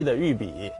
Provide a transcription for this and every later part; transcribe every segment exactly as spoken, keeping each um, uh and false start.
的御笔。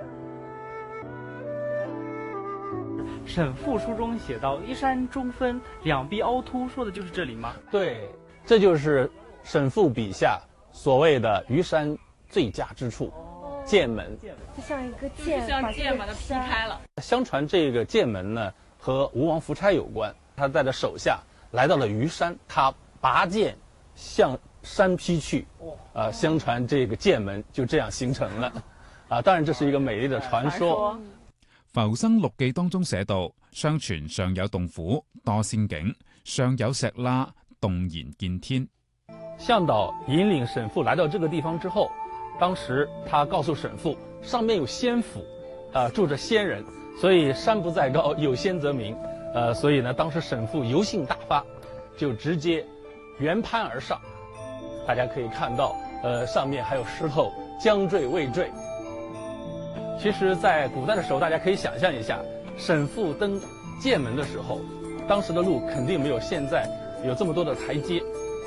沈复书中写到一山中分，两壁凹凸，说的就是这里吗？ 对，这就是沈复笔下所谓的虞山最佳之处，剑门。 就像一个剑， 像剑把它劈开了。 相传这个剑门呢和吴王夫差有关，他带着手下来到了虞山，他拔剑向山劈去，啊、呃，相传这个剑门就这样形成了，啊，当然这是一个美丽的传说。 《浮生六記》當中寫到，相傳上有洞府，多仙境；上有石罅，動然見天。 向導引領沈復來到這個地方之後，當時他告訴沈復，上面有仙府，呃，住着仙人，所以山不在高，有仙則名。呃，所以呢，當時沈復遊興大發，就直接原攀而上。大家可以看到，呃，上面還有石頭將墜未墜。其實，在古代的時候，大家可以想象一下，沈復登劍門的時候，當時的路肯定沒有現在有這麼多的台階，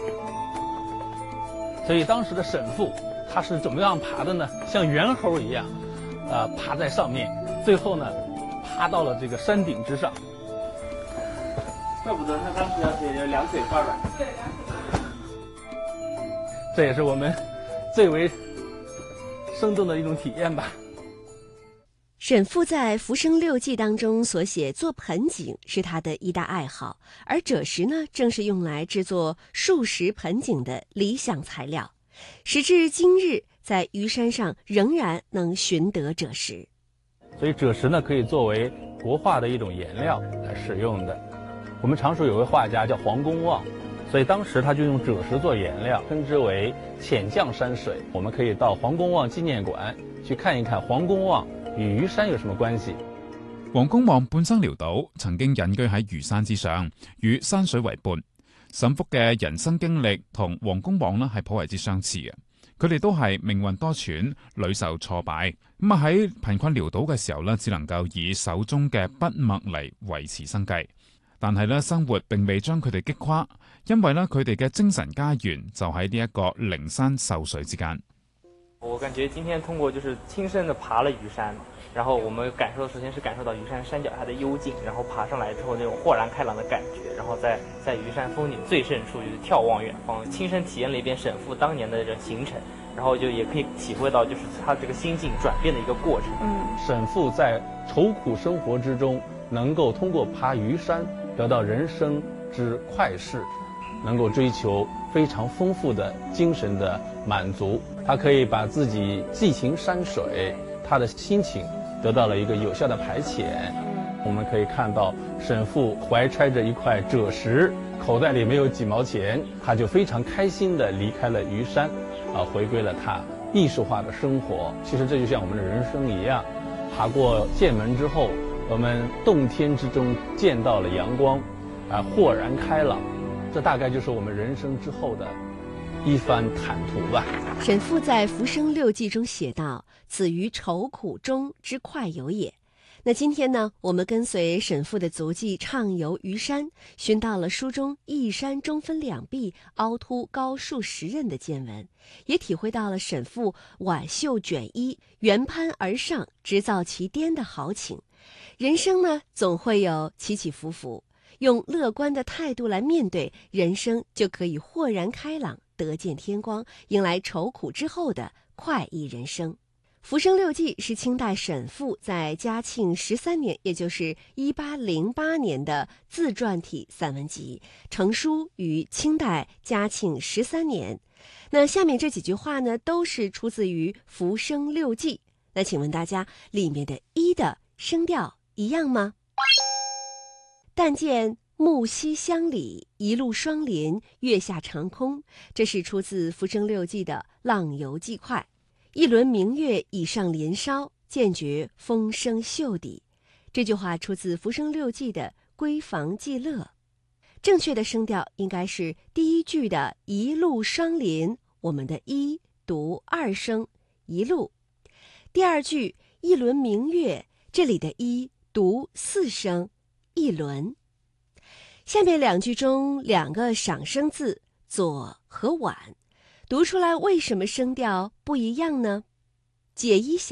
所以當時的沈復他是怎麼樣爬的呢？像猿猴一樣，呃，爬在上面，最後呢，爬到了這個山頂之上。 怪不得他當時要寫兩腿發軟。 對，兩腿。 這也是我們最為生動的一種體驗吧。 沈復在《浮生六記》當中所寫做盆景是他的一大愛好，而赭石呢，正是用來製作數十盆景的理想材料。時至今日，在虞山上仍然能尋得赭石。 所以赭石呢，可以作為國畫的一種顏料來使用的。我們常說有位畫家叫黃公望，所以當時他就用赭石做顏料，稱之為淺绛山水。我們可以到黃公望紀念館去看一看黃公望與虞山有什麼關係？ 黃公望半生潦倒，曾經隱居喺虞山之上，與山水為伴。沈復嘅人生經歷同黃公望呢係頗為之相似嘅，佢哋都係命運多舛，屢受挫敗。咁啊喺貧困潦倒嘅時候呢，只能夠以手中嘅筆墨嚟維持生計。但係呢，生活並未將佢哋擊垮，因為呢，佢哋嘅精神家園就喺呢一個靈山秀水之間。 我感覺今天通過就是親身的爬了虞山，然後我們感受首先是感受到虞山山腳下的幽靜，然後爬上來之後那種豁然開朗的感覺，然後在在虞山風景最勝處就是眺望遠方，親身體驗了一遍沈復當年的這個行程，然後就也可以體會到就是他這個心境轉變的一個過程。 嗯，沈復在愁苦生活之中，能夠通過爬虞山得到人生之快事，能夠追求非常豐富的精神的滿足。他可以把自己寄情山水，他的心情得到了一個有效的排遣。我們可以看到沈復懷揣着一塊赭石，口袋裡沒有幾毛錢，他就非常開心地離開了虞山，啊，回歸了他藝術化的生活。其實這就像我們的人生一樣，爬過劍門之後，我們洞天之中見到了陽光，啊，豁然開朗。這大概就是我們人生之後的一番坦途吧。 沈復在《浮生六記》中寫道：“此於愁苦中之快遊也。”那今天呢，我們跟隨沈復的足跡暢遊虞山，尋到了書中一山中分兩壁、凹凸高數十仞的見聞，也體會到了沈復挽袖捲衣、原攀而上、直造其巔的豪情。人生呢，總會有起起伏伏，用樂觀的態度來面對人生，就可以豁然開朗，得見天光，迎來愁苦之後的快意人生。《浮生六記》是清代沈復在嘉慶十三年，也就是一八零八年的自傳體散文集，成書於清代嘉慶十三年。那下面這幾句話呢，都是出自於《浮生六記》。那請問大家，裡面的一的聲調一樣嗎？但見木溪鄉里，一路霜林，月下長空。這是出自《浮生六記》的浪遊記塊。一輪明月已上林梢，漸覺風聲袖底。這句話出自《浮生六記》的閨房記樂。正確的聲調應該是第一句的一路霜林，我們的一讀二聲一路。第二句一輪明月，這裡的一讀四聲一輪。下面兩句中兩個賞聲字左和晚，讀出來為什麼聲調不一樣呢？ 解衣